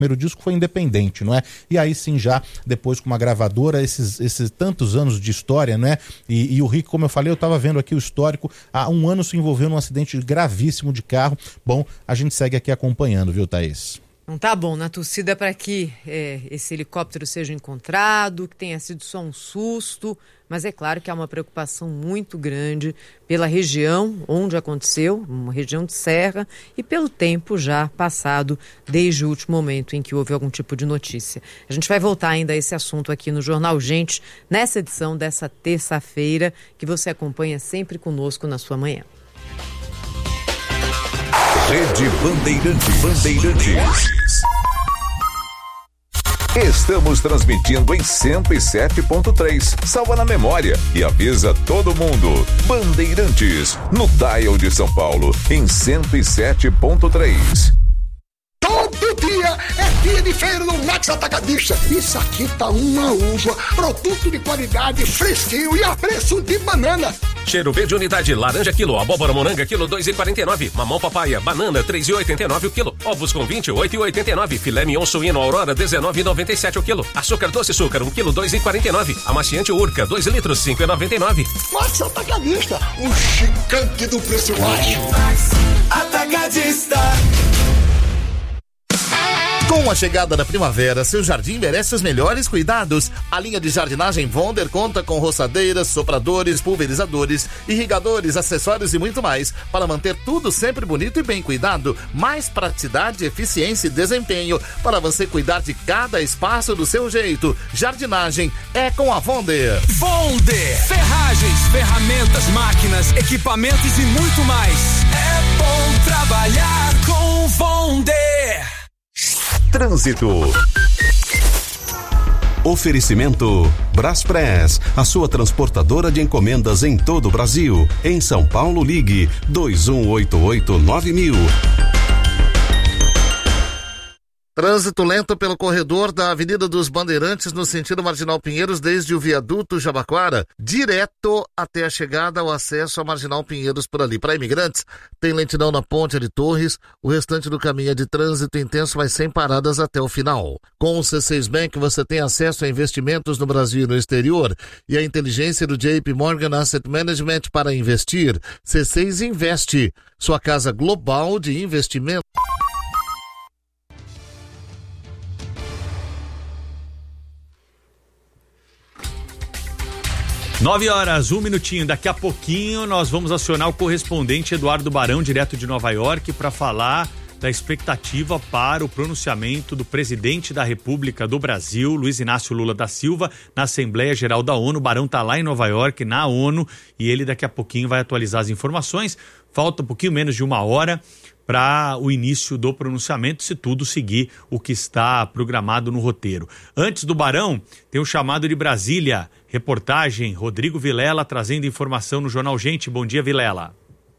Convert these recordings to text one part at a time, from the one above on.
primeiro disco foi independente, não é? E aí sim, já depois com uma gravadora, esses tantos anos de história, né? E o Rick, como eu falei, eu estava vendo aqui o histórico, há um ano se envolveu num acidente gravíssimo de carro. Bom, a gente segue aqui acompanhando, viu, Thaís? Não tá bom, na torcida para que esse helicóptero seja encontrado, que tenha sido só um susto, mas é claro que há uma preocupação muito grande pela região onde aconteceu, uma região de serra, e pelo tempo já passado desde o último momento em que houve algum tipo de notícia. A gente vai voltar ainda a esse assunto aqui no Jornal Gente, nessa edição dessa terça-feira, que você acompanha sempre conosco na sua manhã. Rede Bandeirantes. Estamos transmitindo em 107.3. Salva na memória e avisa todo mundo. Bandeirantes, no dial de São Paulo, em 107.3. Todo dia é dia de feira no Max Atacadista. Isso aqui tá uma uva, produto de qualidade, fresquinho e a preço de banana. Cheiro verde unidade, laranja quilo, abóbora moranga quilo 2,49, mamão papaya, banana 3,89 o quilo, ovos com 28,89, filé mignon suíno Aurora 19,97 o quilo, açúcar doce açúcar 1 quilo 2,49, amaciante Urca 2 litros 5,99. Max Atacadista, o gigante do preço baixo. Atacadista. Com a chegada da primavera, seu jardim merece os melhores cuidados. A linha de jardinagem Vonder conta com roçadeiras, sopradores, pulverizadores, irrigadores, acessórios e muito mais para manter tudo sempre bonito e bem cuidado. Mais praticidade, eficiência e desempenho para você cuidar de cada espaço do seu jeito. Jardinagem é com a Vonder. Vonder, ferragens, ferramentas, máquinas, equipamentos e muito mais. É bom trabalhar com Vonder. Trânsito. Oferecimento Braspress, a sua transportadora de encomendas em todo o Brasil. Em São Paulo, ligue 2188-9000. Trânsito lento pelo corredor da Avenida dos Bandeirantes no sentido Marginal Pinheiros, desde o viaduto Jabaquara, direto até a chegada ao acesso a Marginal Pinheiros por ali. Para imigrantes, tem lentidão na Ponte de Torres, o restante do caminho é de trânsito intenso, mas sem paradas até o final. Com o C6 Bank você tem acesso a investimentos no Brasil e no exterior e a inteligência do JP Morgan Asset Management para investir. C6 Investe, sua casa global de investimento. 9h, 1 minutinho. Daqui a pouquinho nós vamos acionar o correspondente Eduardo Barão, direto de Nova York, para falar da expectativa para o pronunciamento do presidente da República do Brasil, Luiz Inácio Lula da Silva, na Assembleia Geral da ONU. O Barão está lá em Nova York, na ONU, e ele daqui a pouquinho vai atualizar as informações. Falta um pouquinho menos de uma hora para o início do pronunciamento, se tudo seguir o que está programado no roteiro. Antes do Barão, tem um chamado de Brasília. Reportagem, Rodrigo Vilela trazendo informação no Jornal Gente. Bom dia, Vilela.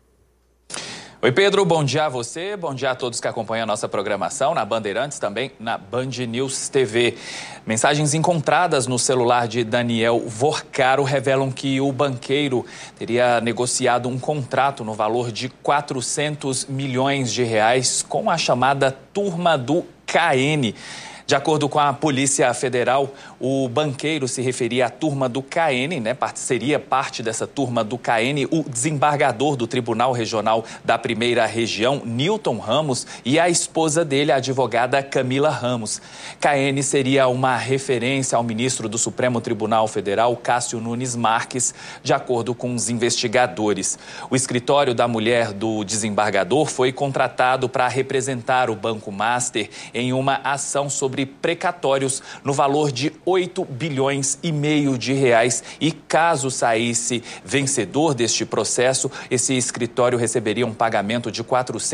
Oi, Pedro, bom dia a você, bom dia a todos que acompanham a nossa programação na Bandeirantes, também na Band News TV. Mensagens encontradas no celular de Daniel Vorcaro revelam que o banqueiro teria negociado um contrato no valor de 400 milhões de reais com a chamada Turma do KN. De acordo com a Polícia Federal, o banqueiro se referia à turma do KN, seria parte dessa turma do KN, o desembargador do Tribunal Regional da Primeira Região, Newton Ramos, e a esposa dele, a advogada Camila Ramos. KN seria uma referência ao ministro do Supremo Tribunal Federal, Cássio Nunes Marques, de acordo com os investigadores. O escritório da mulher do desembargador foi contratado para representar o Banco Master em uma ação sobre precatórios no valor de 8 bilhões e meio de reais, e caso saísse vencedor deste processo, esse escritório receberia um pagamento de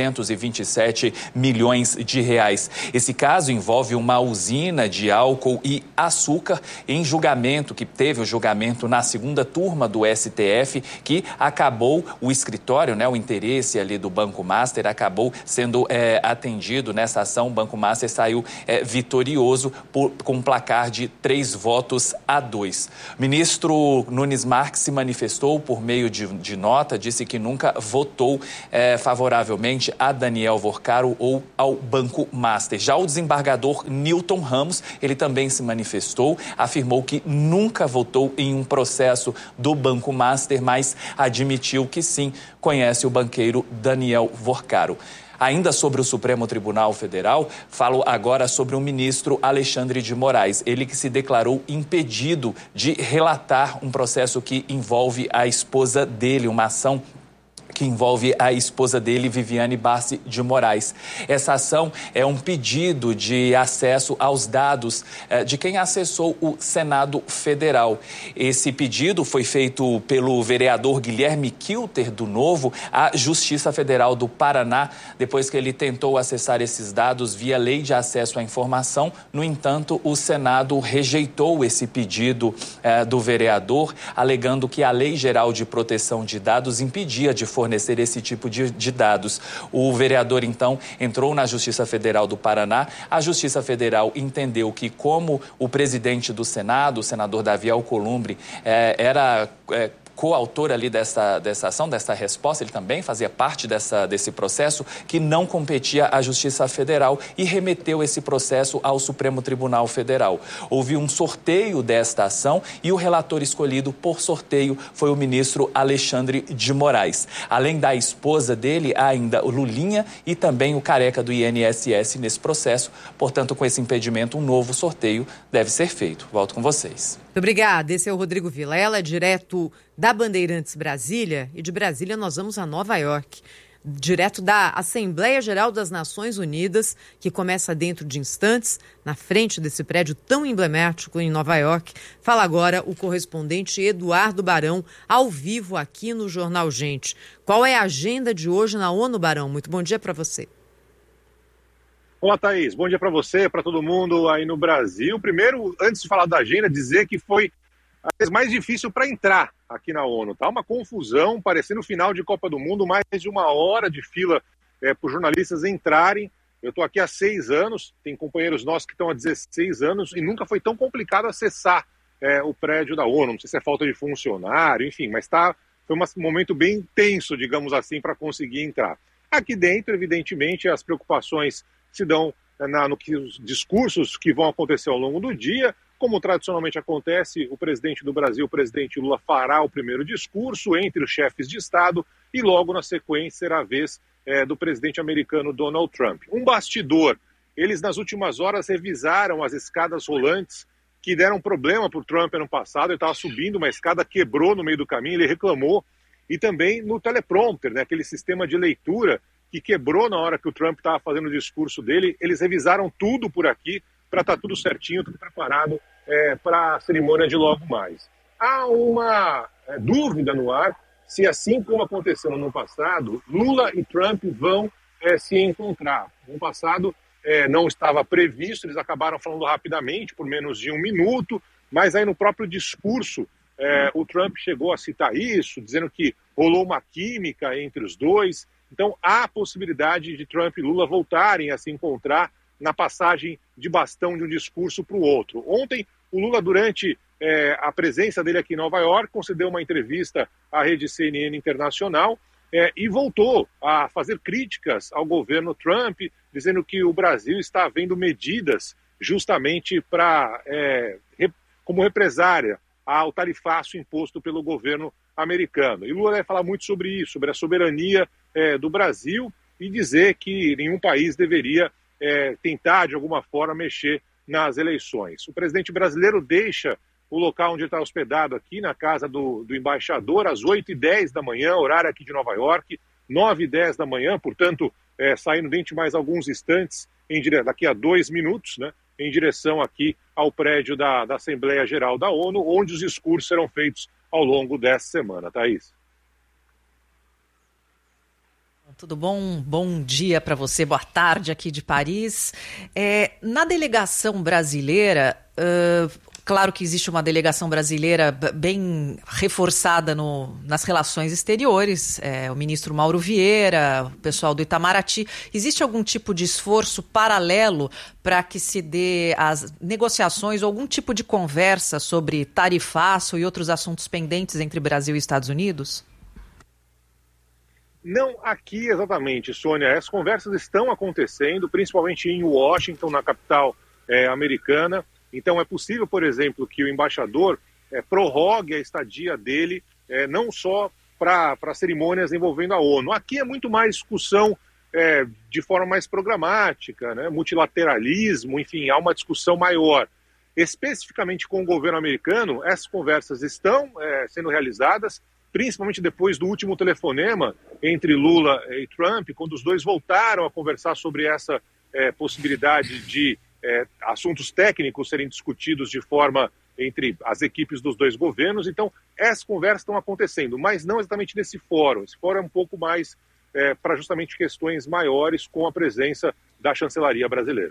427 milhões de reais. Esse caso envolve uma usina de álcool e açúcar em julgamento, que teve o julgamento na segunda turma do STF, que acabou o escritório, o interesse ali do Banco Master acabou sendo atendido nessa ação. O Banco Master saiu vitorioso vitorioso com um placar de 3-2. O ministro Nunes Marques se manifestou por meio de nota, disse que nunca votou favoravelmente a Daniel Vorcaro ou ao Banco Master. Já o desembargador Newton Ramos, ele também se manifestou, afirmou que nunca votou em um processo do Banco Master, mas admitiu que sim, conhece o banqueiro Daniel Vorcaro. Ainda sobre o Supremo Tribunal Federal, falo agora sobre o ministro Alexandre de Moraes. Ele que se declarou impedido de relatar um processo que envolve a esposa dele, uma ação que envolve a esposa dele, Viviane Bassi de Moraes. Essa ação é um pedido de acesso aos dados de quem acessou o Senado Federal. Esse pedido foi feito pelo vereador Guilherme Kilter, do Novo, à Justiça Federal do Paraná, depois que ele tentou acessar esses dados via Lei de Acesso à Informação. No entanto, o Senado rejeitou esse pedido do vereador, alegando que a Lei Geral de Proteção de Dados impedia de fornecer esse tipo de dados. O vereador, então, entrou na Justiça Federal do Paraná. A Justiça Federal entendeu que, como o presidente do Senado, o senador Davi Alcolumbre, era coautor ali dessa ação, dessa resposta, ele também fazia parte desse processo, que não competia à Justiça Federal e remeteu esse processo ao Supremo Tribunal Federal. Houve um sorteio desta ação e o relator escolhido por sorteio foi o ministro Alexandre de Moraes. Além da esposa dele, há ainda o Lulinha e também o careca do INSS nesse processo. Portanto, com esse impedimento, um novo sorteio deve ser feito. Volto com vocês. Muito obrigada. Esse é o Rodrigo Vilela, direto da Bandeirantes Brasília. E de Brasília nós vamos a Nova York, direto da Assembleia Geral das Nações Unidas, que começa dentro de instantes, na frente desse prédio tão emblemático em Nova York. Fala agora o correspondente Eduardo Barão, ao vivo aqui no Jornal Gente. Qual é a agenda de hoje na ONU, Barão? Muito bom dia para você. Olá, Thaís. Bom dia para você, para todo mundo aí no Brasil. Primeiro, antes de falar da agenda, dizer que foi a vez mais difícil para entrar aqui na ONU. Tá uma confusão, parecendo final de Copa do Mundo, mais de 1 hora de fila para os jornalistas entrarem. Eu estou aqui há 6 anos, tem companheiros nossos que estão há 16 anos e nunca foi tão complicado acessar o prédio da ONU. Não sei se é falta de funcionário, enfim, mas foi um momento bem tenso, digamos assim, para conseguir entrar. Aqui dentro, evidentemente, as preocupações se dão nos discursos que vão acontecer ao longo do dia. Como tradicionalmente acontece, o presidente do Brasil, o presidente Lula, fará o primeiro discurso entre os chefes de Estado e logo na sequência será a vez do presidente americano Donald Trump. Um bastidor, eles nas últimas horas revisaram as escadas rolantes que deram problema para o Trump ano passado. Ele estava subindo uma escada, quebrou no meio do caminho, ele reclamou. E também no teleprompter, aquele sistema de leitura que quebrou na hora que o Trump estava fazendo o discurso dele. Eles revisaram tudo por aqui para estar tudo certinho, tudo preparado para a cerimônia de logo mais. Há uma dúvida no ar se, assim como aconteceu no ano passado, Lula e Trump vão se encontrar. No ano passado não estava previsto, eles acabaram falando rapidamente, por menos de 1 minuto, mas aí no próprio discurso o Trump chegou a citar isso, dizendo que rolou uma química entre os dois. Então, há a possibilidade de Trump e Lula voltarem a se encontrar na passagem de bastão de um discurso para o outro. Ontem, o Lula, durante a presença dele aqui em Nova York, concedeu uma entrevista à rede CNN Internacional e voltou a fazer críticas ao governo Trump, dizendo que o Brasil está havendo medidas justamente como represária ao tarifaço imposto pelo governo americano. E Lula vai falar muito sobre isso, sobre a soberania do Brasil e dizer que nenhum país deveria tentar, de alguma forma, mexer nas eleições. O presidente brasileiro deixa o local onde está hospedado aqui, na casa do embaixador, às 8h10 da manhã, horário aqui de Nova York, 9h10 da manhã, portanto, saindo dentro de mais alguns instantes, daqui a 2 minutos, em direção aqui ao prédio da Assembleia Geral da ONU, onde os discursos serão feitos ao longo dessa semana. Thaís. Tudo bom? Bom dia para você, boa tarde aqui de Paris. Na delegação brasileira, Claro que existe uma delegação brasileira bem reforçada nas relações exteriores, o ministro Mauro Vieira, o pessoal do Itamaraty. Existe algum tipo de esforço paralelo para que se dê as negociações ou algum tipo de conversa sobre tarifaço e outros assuntos pendentes entre Brasil e Estados Unidos? Não aqui exatamente, Sônia. As conversas estão acontecendo, principalmente em Washington, na capital americana. Então é possível, por exemplo, que o embaixador prorrogue a estadia dele, não só para cerimônias envolvendo a ONU. Aqui é muito mais discussão de forma mais programática, né? Multilateralismo, enfim, há uma discussão maior. Especificamente com o governo americano, essas conversas estão sendo realizadas, principalmente depois do último telefonema entre Lula e Trump, quando os dois voltaram a conversar sobre essa possibilidade de assuntos técnicos serem discutidos de forma entre as equipes dos dois governos. Então, essas conversas estão acontecendo, mas não exatamente nesse fórum. Esse fórum é um pouco mais para justamente questões maiores com a presença da chancelaria brasileira.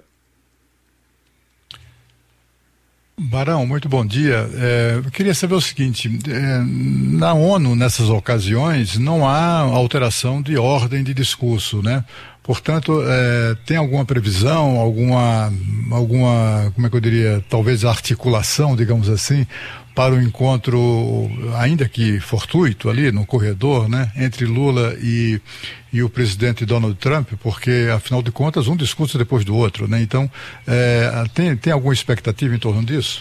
Barão, muito bom dia. Eu queria saber o seguinte, na ONU, nessas ocasiões, não há alteração de ordem de discurso, né? Portanto, tem alguma previsão, alguma, como é que eu diria, talvez articulação, digamos assim, para o encontro, ainda que fortuito ali no corredor, né, entre Lula e o presidente Donald Trump, porque, afinal de contas, um discurso depois do outro, né? Então, tem alguma expectativa em torno disso?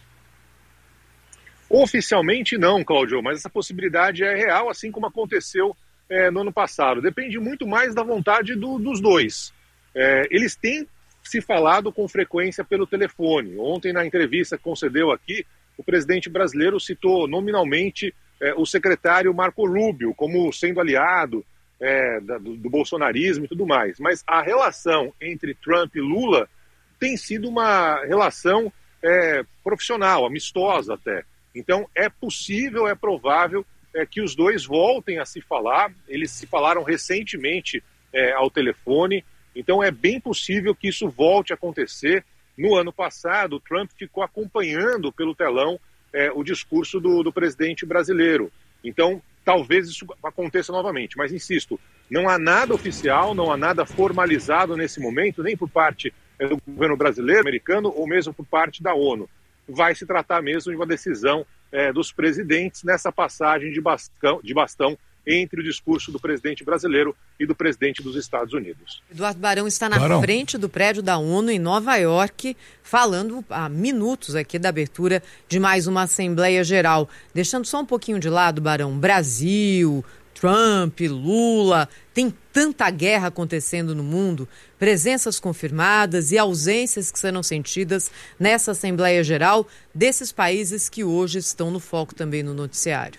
Oficialmente não, Cláudio, mas essa possibilidade é real, assim como aconteceu no ano passado. Depende muito mais da vontade dos dois. Eles têm se falado com frequência pelo telefone. Ontem, na entrevista que concedeu aqui, o presidente brasileiro citou nominalmente o secretário Marco Rubio como sendo aliado do bolsonarismo e tudo mais. Mas a relação entre Trump e Lula tem sido uma relação profissional, amistosa até. Então é possível, é provável que os dois voltem a se falar. Eles se falaram recentemente ao telefone, então é bem possível que isso volte a acontecer. No ano passado, o Trump ficou acompanhando pelo telão o discurso do presidente brasileiro. Então, talvez isso aconteça novamente. Mas, insisto, não há nada oficial, não há nada formalizado nesse momento, nem por parte do governo brasileiro, americano, ou mesmo por parte da ONU. Vai se tratar mesmo de uma decisão dos presidentes nessa passagem de bastão entre o discurso do presidente brasileiro e do presidente dos Estados Unidos. Eduardo Barão está na frente do prédio da ONU em Nova York, falando há minutos aqui da abertura de mais uma Assembleia Geral. Deixando só um pouquinho de lado, Barão, Brasil, Trump, Lula, tem tanta guerra acontecendo no mundo, presenças confirmadas e ausências que serão sentidas nessa Assembleia Geral desses países que hoje estão no foco também no noticiário.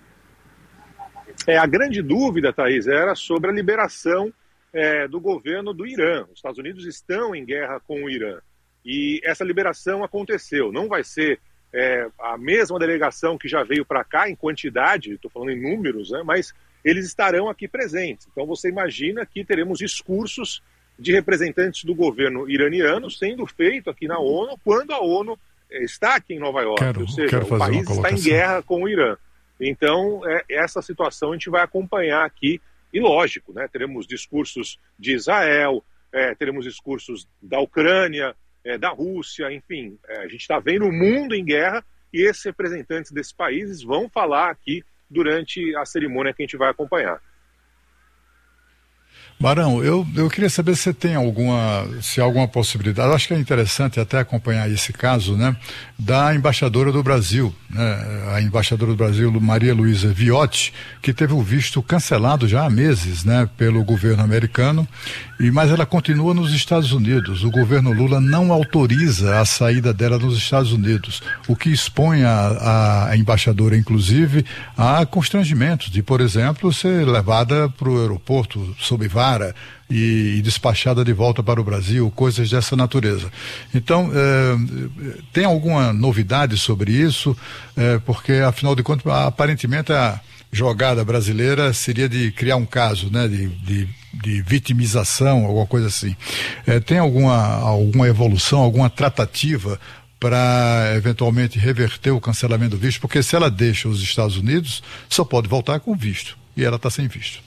A grande dúvida, Thaís, era sobre a liberação do governo do Irã. Os Estados Unidos estão em guerra com o Irã e essa liberação aconteceu. Não vai ser a mesma delegação que já veio para cá em quantidade, estou falando em números, né, mas eles estarão aqui presentes. Então você imagina que teremos discursos de representantes do governo iraniano sendo feito aqui na ONU quando a ONU está aqui em Nova York, ou seja, o país está em guerra com o Irã. Então, essa situação a gente vai acompanhar aqui, e lógico, né, teremos discursos de Israel, teremos discursos da Ucrânia, da Rússia, enfim, a gente está vendo o mundo em guerra e esses representantes desses países vão falar aqui durante a cerimônia que a gente vai acompanhar. Barão, eu queria saber se tem alguma possibilidade, eu acho que é interessante até acompanhar esse caso, né, da embaixadora do Brasil, né, a embaixadora do Brasil, Maria Luísa Viotti, que teve o visto cancelado já há meses, né, pelo governo americano, mas ela continua nos Estados Unidos. O governo Lula não autoriza a saída dela nos Estados Unidos, o que expõe a embaixadora, inclusive, a constrangimentos de, por exemplo, ser levada para o aeroporto sob vara e despachada de volta para o Brasil, coisas dessa natureza. Então, tem alguma novidade sobre isso? Porque, afinal de contas, aparentemente a jogada brasileira seria de criar um caso, né, de vitimização, alguma coisa assim. Tem alguma evolução, alguma tratativa para eventualmente reverter o cancelamento do visto, porque se ela deixa os Estados Unidos, só pode voltar com visto, e ela está sem visto.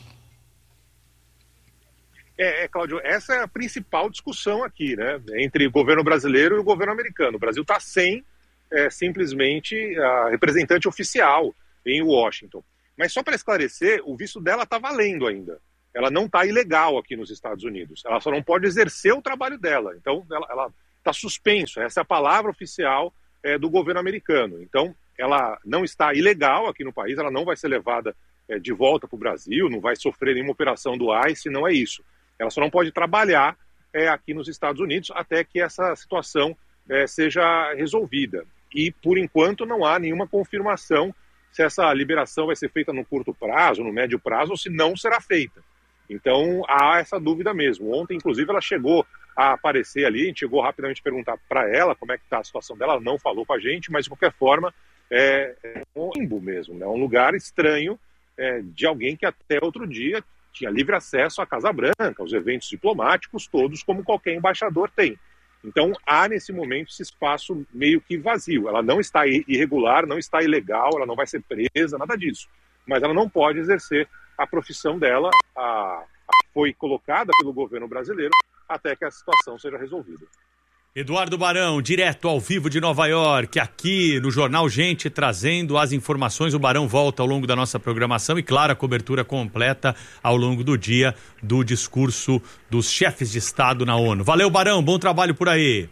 Cláudio, essa é a principal discussão aqui, né, entre o governo brasileiro e o governo americano. O Brasil está sem simplesmente a representante oficial em Washington. Mas só para esclarecer, o visto dela está valendo ainda. Ela não está ilegal aqui nos Estados Unidos. Ela só não pode exercer o trabalho dela. Então, ela está suspenso. Essa é a palavra oficial do governo americano. Então, ela não está ilegal aqui no país, ela não vai ser levada de volta para o Brasil, não vai sofrer nenhuma operação do ICE, não é isso. Ela só não pode trabalhar aqui nos Estados Unidos até que essa situação seja resolvida. E, por enquanto, não há nenhuma confirmação se essa liberação vai ser feita no curto prazo, no médio prazo, ou se não será feita. Então, há essa dúvida mesmo. Ontem, inclusive, ela chegou a aparecer ali, a gente chegou rapidamente a perguntar para ela como é que está a situação dela, ela não falou com a gente, mas, de qualquer forma, é um limbo mesmo, né? Um lugar estranho de alguém que até outro dia tinha livre acesso à Casa Branca, aos eventos diplomáticos, todos como qualquer embaixador tem. Então, há nesse momento esse espaço meio que vazio. Ela não está irregular, não está ilegal, ela não vai ser presa, nada disso. Mas ela não pode exercer a profissão dela, foi colocada pelo governo brasileiro até que a situação seja resolvida. Eduardo Barão, direto ao vivo de Nova York, aqui no Jornal Gente, trazendo as informações. O Barão volta ao longo da nossa programação e, claro, a cobertura completa ao longo do dia do discurso dos chefes de Estado na ONU. Valeu, Barão, bom trabalho por aí.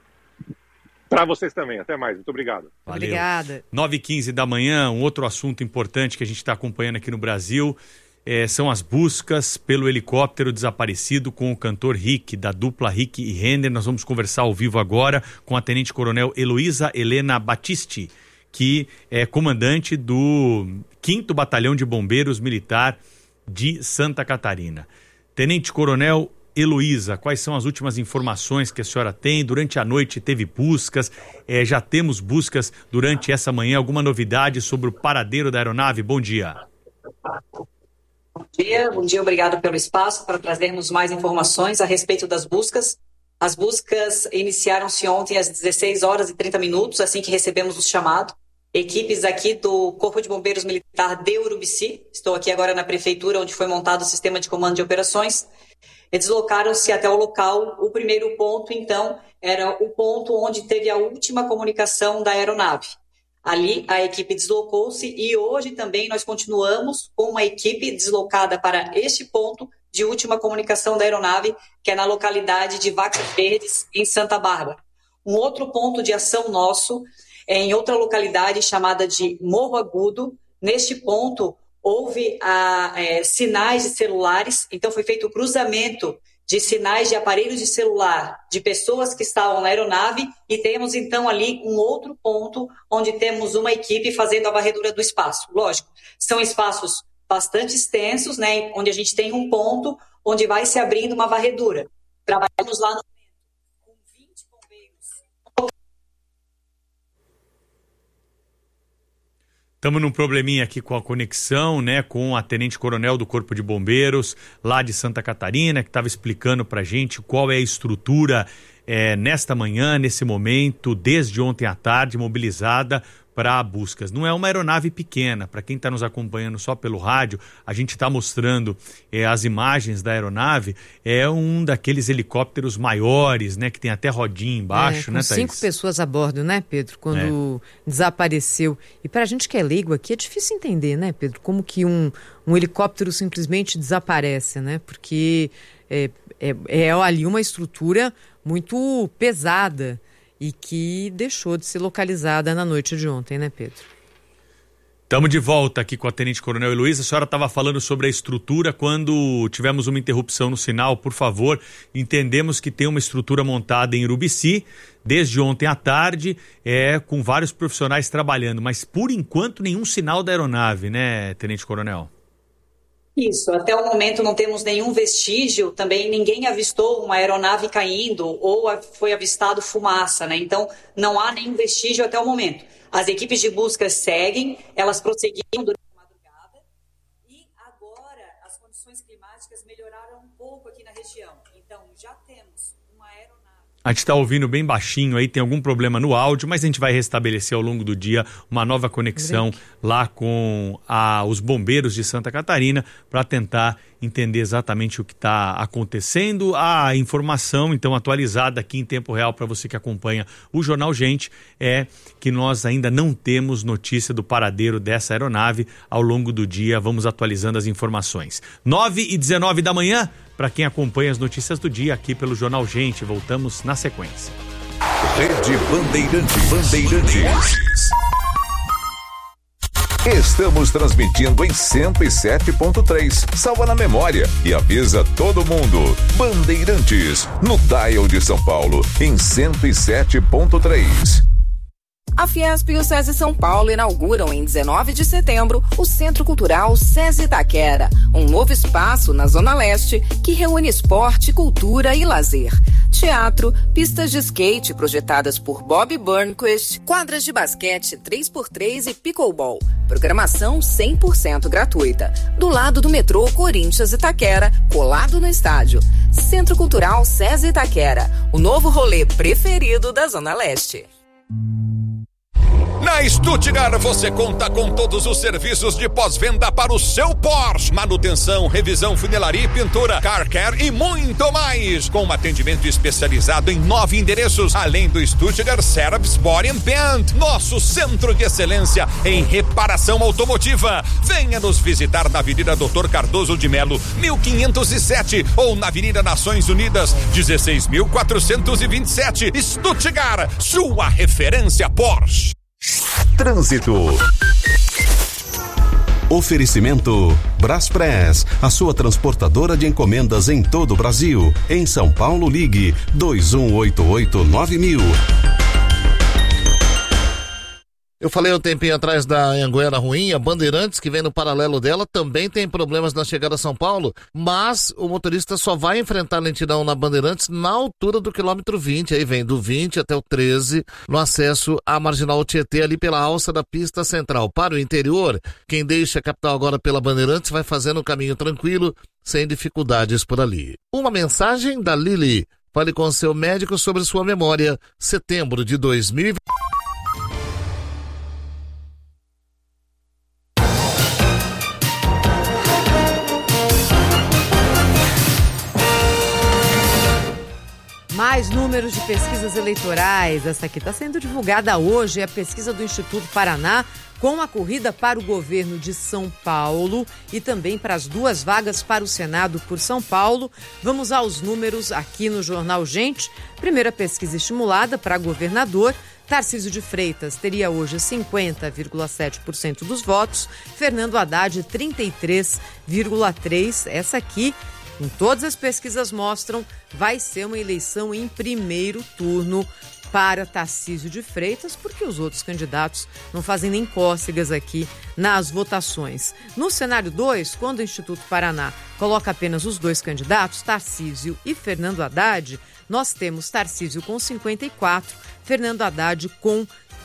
Para vocês também, até mais, muito obrigado. Valeu. Obrigada. 9h15 da manhã, um outro assunto importante que a gente está acompanhando aqui no Brasil são as buscas pelo helicóptero desaparecido com o cantor Rick, da dupla Rick e Renner. Nós vamos conversar ao vivo agora com a tenente-coronel Heloísa Helena Battisti, que é comandante do 5º Batalhão de Bombeiros Militar de Santa Catarina. Tenente-coronel Heloísa, quais são as últimas informações que a senhora tem? Durante a noite teve buscas, já temos buscas durante essa manhã. Alguma novidade sobre o paradeiro da aeronave? Bom dia. Bom dia, obrigado pelo espaço para trazermos mais informações a respeito das buscas. As buscas iniciaram-se ontem às 16h30, assim que recebemos o chamado. Equipes aqui do Corpo de Bombeiros Militar de Urubici, estou aqui agora na prefeitura, onde foi montado o sistema de comando de operações, deslocaram-se até o local. O primeiro ponto, então, era o ponto onde teve a última comunicação da aeronave. Ali a equipe deslocou-se e hoje também nós continuamos com uma equipe deslocada para este ponto de última comunicação da aeronave, que é na localidade de Vacas Verdes, em Santa Bárbara. Um outro ponto de ação nosso é em outra localidade chamada de Morro Agudo. Neste ponto houve sinais de celulares, então foi feito o cruzamento de sinais de aparelhos de celular de pessoas que estavam na aeronave e temos então ali um outro ponto onde temos uma equipe fazendo a varredura do espaço. Lógico, são espaços bastante extensos, né, onde a gente tem um ponto onde vai se abrindo uma varredura. Trabalhamos lá no com 20 bombeiros. Estamos num probleminha aqui com a conexão, né, com a tenente-coronel do Corpo de Bombeiros lá de Santa Catarina, que estava explicando para a gente qual é a estrutura nesta manhã, nesse momento, desde ontem à tarde, mobilizada para buscas. Não é uma aeronave pequena, para quem está nos acompanhando só pelo rádio, a gente está mostrando as imagens da aeronave, é um daqueles helicópteros maiores, né, que tem até rodinha embaixo, né, Thaís? 5 pessoas a bordo, né, Pedro, quando desapareceu. E para a gente que é leigo aqui, é difícil entender, né, Pedro, como que um helicóptero simplesmente desaparece, né, porque é ali uma estrutura muito pesada e que deixou de ser localizada na noite de ontem, né, Pedro? Estamos de volta aqui com a tenente-coronel Heloísa. A senhora estava falando sobre a estrutura quando tivemos uma interrupção no sinal. Por favor, entendemos que tem uma estrutura montada em Urubici desde ontem à tarde, com vários profissionais trabalhando, mas por enquanto nenhum sinal da aeronave, né, tenente-coronel? Isso, até o momento não temos nenhum vestígio, também ninguém avistou uma aeronave caindo ou foi avistado fumaça, né? Então não há nenhum vestígio até o momento. As equipes de busca seguem, elas prosseguiram durante a madrugada e agora as condições climáticas melhoraram um pouco aqui na região. Então já temos uma aeronave A gente está ouvindo bem baixinho aí, tem algum problema no áudio, mas a gente vai restabelecer ao longo do dia uma nova conexão lá com os bombeiros de Santa Catarina para tentar entender exatamente o que está acontecendo. A informação, então, atualizada aqui em tempo real para você que acompanha o Jornal Gente é que nós ainda não temos notícia do paradeiro dessa aeronave. Ao longo do dia vamos atualizando as informações. 9h19 da manhã, para quem acompanha as notícias do dia aqui pelo Jornal Gente. Voltamos na sequência. Rede Bandeirantes. Estamos transmitindo em 107.3. Salva na memória e avisa todo mundo. Bandeirantes, no dial de São Paulo, em 107.3. A Fiesp e o SESI São Paulo inauguram em 19 de setembro o Centro Cultural SESI Itaquera, um novo espaço na Zona Leste que reúne esporte, cultura e lazer. Teatro, pistas de skate projetadas por Bob Burnquist, quadras de basquete 3x3 e pickleball. Programação 100% gratuita. Do lado do metrô Corinthians Itaquera, colado no estádio. Centro Cultural SESI Itaquera, o novo rolê preferido da Zona Leste. Na Stuttgart você conta com todos os serviços de pós-venda para o seu Porsche. Manutenção, revisão, funilaria e pintura, car care e muito mais. Com um atendimento especializado em 9 endereços, além do Stuttgart Service Body and Paint, nosso centro de excelência em reparação automotiva. Venha nos visitar na Avenida Dr. Cardoso de Melo, 1507 ou na Avenida Nações Unidas, 16.427. Stuttgart, sua referência Porsche. Trânsito. Oferecimento Braspress, a sua transportadora de encomendas em todo o Brasil. Em São Paulo, ligue 2188-9000. Eu falei um tempinho atrás da Anhanguera ruim, a Bandeirantes, que vem no paralelo dela, também tem problemas na chegada a São Paulo, mas o motorista só vai enfrentar lentidão na Bandeirantes na altura do quilômetro 20, aí vem do 20 até o 13, no acesso à Marginal Tietê, ali pela alça da pista central. Para o interior, quem deixa a capital agora pela Bandeirantes vai fazendo um caminho tranquilo, sem dificuldades por ali. Uma mensagem da Lili. Fale com seu médico sobre sua memória. Setembro de 2020. Mais números de pesquisas eleitorais. Essa aqui está sendo divulgada hoje, é a pesquisa do Instituto Paraná, com a corrida para o governo de São Paulo e também para as 2 vagas para o Senado por São Paulo. Vamos aos números aqui no Jornal Gente. Primeira pesquisa estimulada para governador. Tarcísio de Freitas teria hoje 50,7% dos votos. Fernando Haddad, 33,3%. Essa aqui, em todas as pesquisas mostram, vai ser uma eleição em primeiro turno para Tarcísio de Freitas, porque os outros candidatos não fazem nem cócegas aqui nas votações. No cenário 2, quando o Instituto Paraná coloca apenas os 2 candidatos, Tarcísio e Fernando Haddad, nós temos Tarcísio com 54%, Fernando Haddad com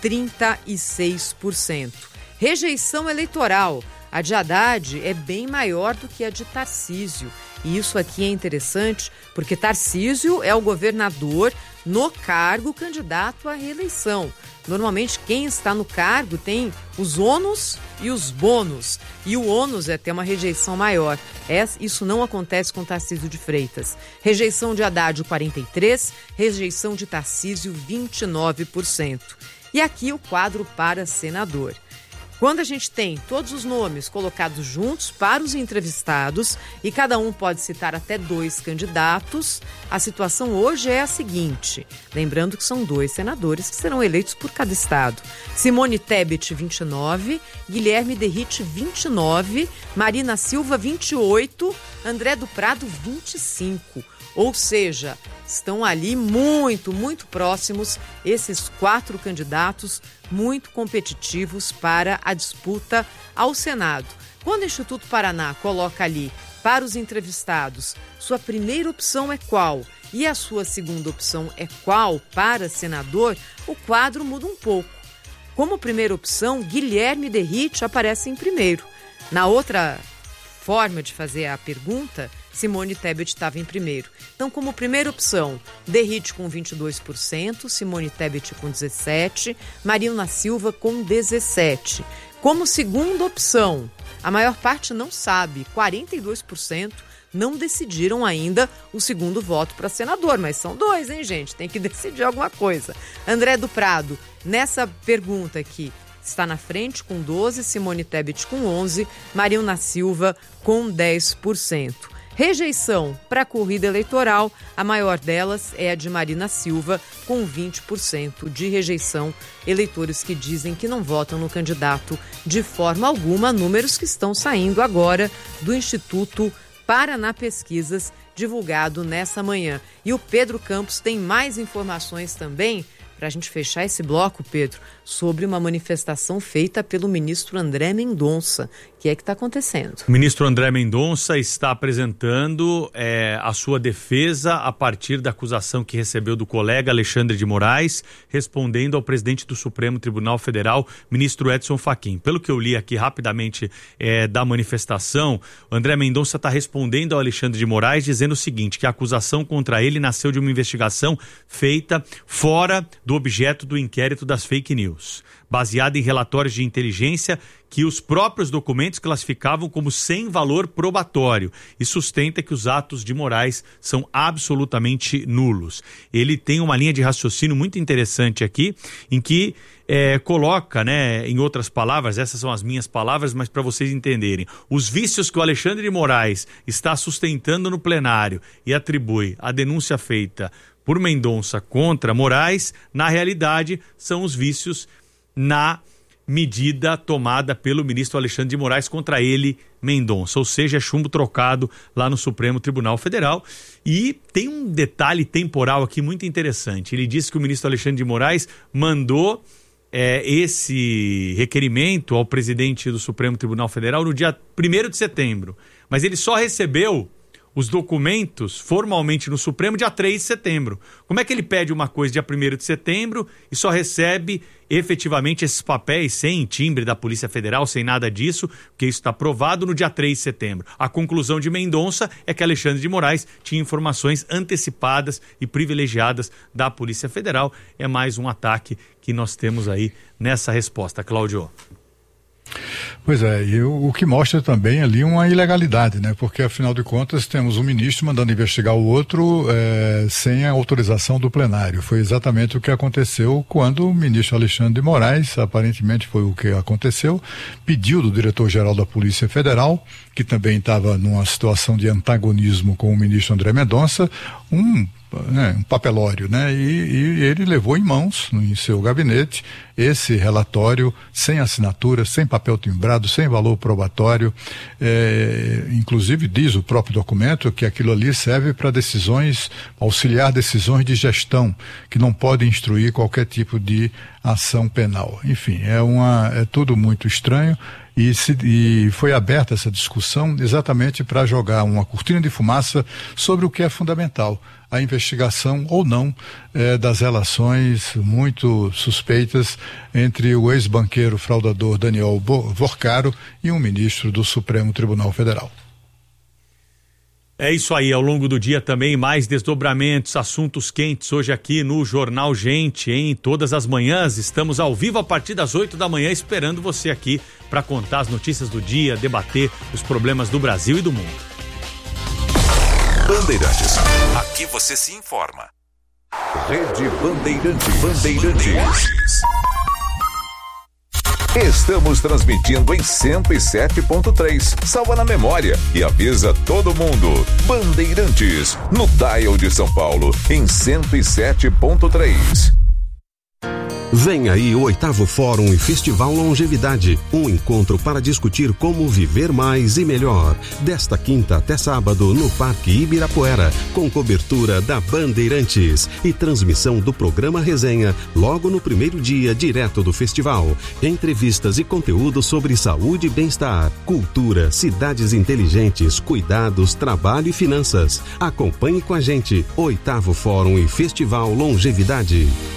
36%. Rejeição eleitoral. A de Haddad é bem maior do que a de Tarcísio. E isso aqui é interessante porque Tarcísio é o governador no cargo candidato à reeleição. Normalmente quem está no cargo tem os ônus e os bônus. E o ônus é ter uma rejeição maior. Isso não acontece com Tarcísio de Freitas. Rejeição de Haddad, 43%. Rejeição de Tarcísio, 29%. E aqui o quadro para senador. Quando a gente tem todos os nomes colocados juntos para os entrevistados e cada um pode citar até 2 candidatos, a situação hoje é a seguinte, lembrando que são 2 senadores que serão eleitos por cada estado. Simone Tebet, 29, Guilherme Derrite, 29, Marina Silva, 28, André do Prado, 25. Ou seja, estão ali muito, muito próximos esses 4 candidatos muito competitivos para a disputa ao Senado. Quando o Instituto Paraná coloca ali para os entrevistados, sua primeira opção é qual e a sua segunda opção é qual para senador, o quadro muda um pouco. Como primeira opção, Guilherme Derrite aparece em primeiro. Na outra forma de fazer a pergunta, Simone Tebet estava em primeiro. Então, como primeira opção, Derrite com 22%, Simone Tebet com 17%, Marina Silva com 17%. Como segunda opção, a maior parte não sabe, 42% não decidiram ainda o segundo voto para senador, mas são 2, hein, gente? Tem que decidir alguma coisa. André do Prado, nessa pergunta aqui, está na frente com 12%, Simone Tebet com 11%, Marina Silva com 10%. Rejeição para a corrida eleitoral, a maior delas é a de Marina Silva, com 20% de rejeição. Eleitores que dizem que não votam no candidato de forma alguma, números que estão saindo agora do Instituto Paraná Pesquisas, divulgado nessa manhã. E o Pedro Campos tem mais informações também, para a gente fechar esse bloco, Pedro, sobre uma manifestação feita pelo ministro André Mendonça. O que é que está acontecendo? O ministro André Mendonça está apresentando a sua defesa a partir da acusação que recebeu do colega Alexandre de Moraes, respondendo ao presidente do Supremo Tribunal Federal, ministro Edson Fachin. Pelo que eu li aqui rapidamente da manifestação, o André Mendonça está respondendo ao Alexandre de Moraes, dizendo o seguinte, que a acusação contra ele nasceu de uma investigação feita fora do objeto do inquérito das fake news, baseada em relatórios de inteligência que os próprios documentos classificavam como sem valor probatório, e sustenta que os atos de Moraes são absolutamente nulos. Ele tem uma linha de raciocínio muito interessante aqui, em que coloca, em outras palavras, essas são as minhas palavras, mas para vocês entenderem, os vícios que o Alexandre de Moraes está sustentando no plenário e atribui a denúncia feita por Mendonça contra Moraes, na realidade, são os vícios na medida tomada pelo ministro Alexandre de Moraes contra ele, Mendonça, ou seja, chumbo trocado lá no Supremo Tribunal Federal. E tem um detalhe temporal aqui muito interessante. Ele disse que o ministro Alexandre de Moraes mandou esse requerimento ao presidente do Supremo Tribunal Federal no dia 1º de setembro, mas ele só recebeu os documentos formalmente no Supremo dia 3 de setembro. Como é que ele pede uma coisa dia 1º de setembro e só recebe efetivamente esses papéis sem timbre da Polícia Federal, sem nada disso, porque isso está provado no dia 3 de setembro. A conclusão de Mendonça é que Alexandre de Moraes tinha informações antecipadas e privilegiadas da Polícia Federal. É mais um ataque que nós temos aí nessa resposta, Cláudio. Pois é, e o que mostra também ali uma ilegalidade, né? Porque afinal de contas temos um ministro mandando investigar o outro sem a autorização do plenário. Foi exatamente o que aconteceu quando o ministro Alexandre de Moraes, aparentemente foi o que aconteceu, pediu do diretor-geral da Polícia Federal, que também estava numa situação de antagonismo com o ministro André Mendonça, um papelório, né? E ele levou em mãos, em seu gabinete, esse relatório sem assinatura, sem papel timbrado, sem valor probatório. Inclusive diz o próprio documento que aquilo ali serve para auxiliar decisões de gestão, que não podem instruir qualquer tipo de ação penal. Enfim, é tudo muito estranho. E foi aberta essa discussão exatamente para jogar uma cortina de fumaça sobre o que é fundamental, a investigação ou não das relações muito suspeitas entre o ex-banqueiro fraudador Daniel Vorcaro e um ministro do Supremo Tribunal Federal. É isso aí, ao longo do dia também mais desdobramentos, assuntos quentes hoje aqui no Jornal Gente, em todas as manhãs. Estamos ao vivo a partir das 8 da manhã esperando você aqui para contar as notícias do dia, debater os problemas do Brasil e do mundo. Bandeirantes, aqui você se informa. Rede Bandeirantes. Estamos transmitindo em 107.3. Salva na memória e avisa todo mundo. Bandeirantes, no dial de São Paulo, em 107.3. Vem aí o 8º Fórum e Festival Longevidade, um encontro para discutir como viver mais e melhor. Desta quinta até sábado no Parque Ibirapuera, com cobertura da Bandeirantes e transmissão do programa Resenha logo no primeiro dia direto do festival. Entrevistas e conteúdo sobre saúde e bem-estar, cultura, cidades inteligentes, cuidados, trabalho e finanças. Acompanhe com a gente 8º Fórum e Festival Longevidade.